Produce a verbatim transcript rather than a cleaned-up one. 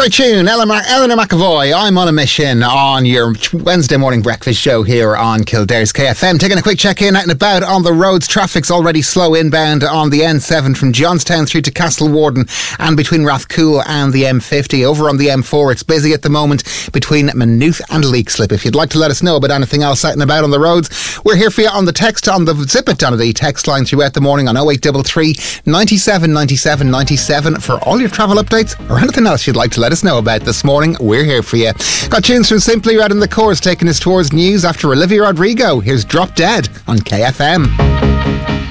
Great tune, Eleanor, Eleanor McAvoy. I'm on a mission on your Wednesday morning breakfast show here on Kildare's K F M. Taking a quick check in out and about on the roads. Traffic's already slow inbound on the N seven from Johnstown through to Castlewarden and between Rathcoole and the M fifty. Over on the M four, it's busy at the moment between Maynooth and Leixlip. If you'd like to let us know about anything else out and about on the roads, we're here for you on the text, on the Zip It Donnelly text line throughout the morning on oh eight three three, ninety-seven, ninety-seven, ninety-seven for all your travel updates or anything else you'd like to let us know about this morning. We're here for you. Got tunes from Simply Red and the Course taking us towards news after Olivia Rodrigo. Here's Drop Dead on K F M.